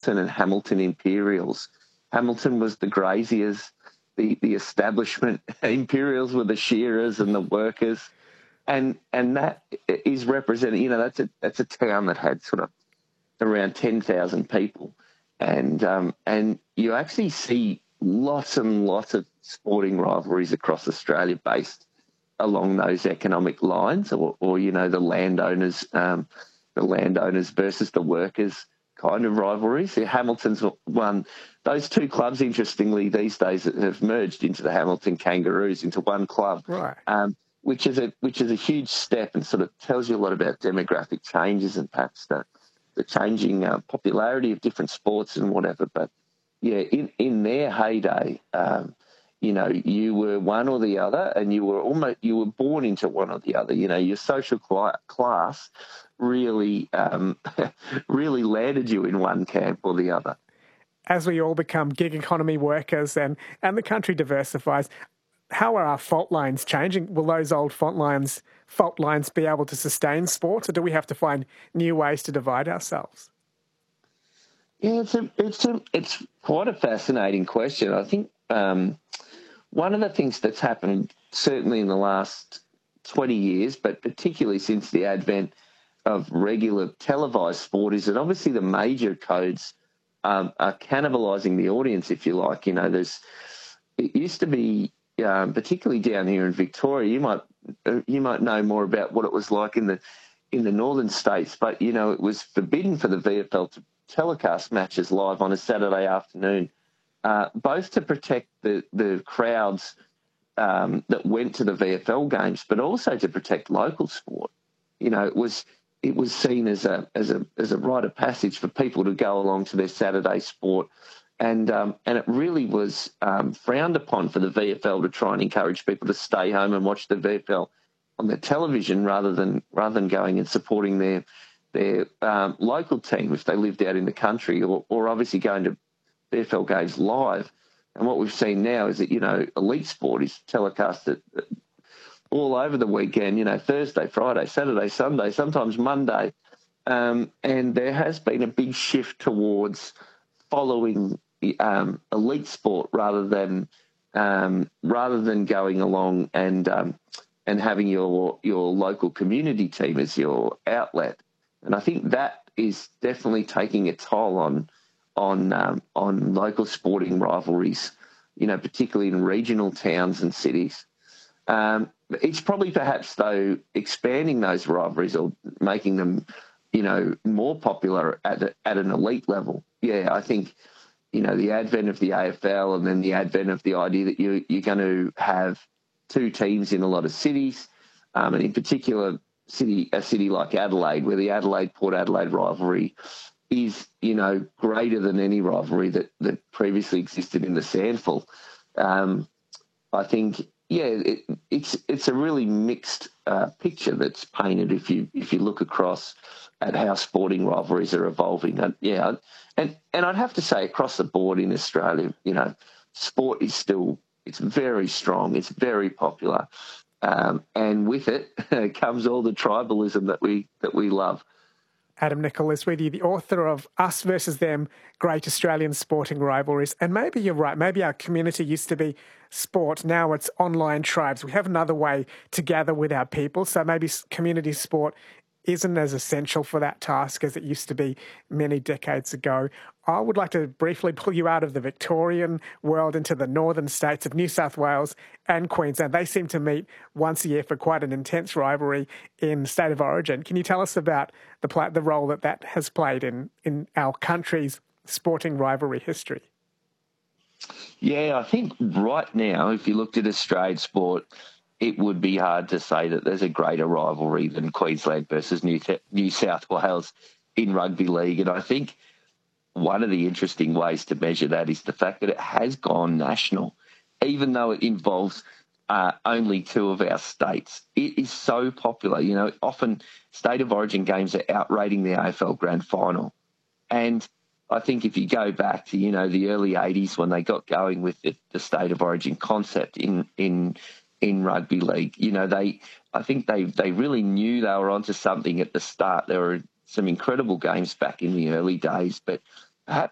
Hamilton and Hamilton Imperials. Hamilton was the graziers, the establishment. Imperials were the shearers and the workers. And that is represented, that's a town that had sort of around 10,000 people. And you actually see lots and lots of sporting rivalries across Australia based along those economic lines, or the landowners versus the workers kind of rivalries. Hamilton's one. Those two clubs, interestingly, these days have merged into the Hamilton Kangaroos into one club, right? Which is a huge step and sort of tells you a lot about demographic changes and perhaps the changing popularity of different sports and whatever. But yeah, in their heyday, you were one or the other, and you were born into one or the other. Your social class really really landed you in one camp or the other. As we all become gig economy workers and the country diversifies, how are our fault lines changing? Will those old fault lines be able to sustain sport, or do we have to find new ways to divide ourselves? Yeah, it's quite a fascinating question. I think one of the things that's happened certainly in the last 20 years, but particularly since the advent of regular televised sport, is that obviously the major codes are cannibalising the audience, if you like. It used to be, particularly down here in Victoria, you might know more about what it was like in the northern states, but it was forbidden for the VFL to telecast matches live on a Saturday afternoon, both to protect the crowds that went to the VFL games, but also to protect local sport. It was seen as a rite of passage for people to go along to their Saturday sport. And it really was frowned upon for the VFL to try and encourage people to stay home and watch the VFL on the television rather than going and supporting their local team if they lived out in the country, or obviously going to VFL games live. And what we've seen now is that elite sport is telecasted all over the weekend. Thursday, Friday, Saturday, Sunday, sometimes Monday, and there has been a big shift towards following elite sport rather than going along and having your local community team as your outlet. And I think that is definitely taking a toll on local sporting rivalries, particularly in regional towns and cities. It's probably perhaps, though, expanding those rivalries or making them, more popular at an elite level. Yeah, I think, the advent of the AFL and then the advent of the idea that you're going to have two teams in a lot of cities, and in particular a city like Adelaide, where the Adelaide-Port Adelaide rivalry is, greater than any rivalry that previously existed in the SANFL. I think, yeah, it's a really mixed picture that's painted if you look across at how sporting rivalries are evolving. And I'd have to say across the board in Australia, sport is still, it's very strong, it's very popular, and with it comes all the tribalism that we love. Adam Nichol is with you, the author of Us versus Them, Great Australian Sporting Rivalries. And maybe you're right, maybe our community used to be sport, now it's online tribes. We have another way to gather with our people, so maybe community sport isn't as essential for that task as it used to be many decades ago. I would like to briefly pull you out of the Victorian world into the northern states of New South Wales and Queensland. They seem to meet once a year for quite an intense rivalry in State of Origin. Can you tell us about the role that has played in our country's sporting rivalry history? Yeah, I think right now, if you looked at Australian sport, it would be hard to say that there's a greater rivalry than Queensland versus New South Wales in rugby league. And I think one of the interesting ways to measure that is the fact that it has gone national, even though it involves only two of our states. It is so popular. Often State of Origin games are outrating the AFL Grand Final. And I think if you go back to, the early 80s when they got going with the State of Origin concept in rugby league, I think they really knew they were onto something at the start. There were some incredible games back in the early days, but perhaps